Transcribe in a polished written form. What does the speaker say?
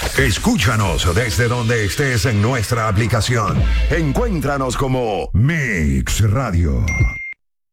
Escúchanos desde donde estés en nuestra aplicación. Encuéntranos como Mix Radio.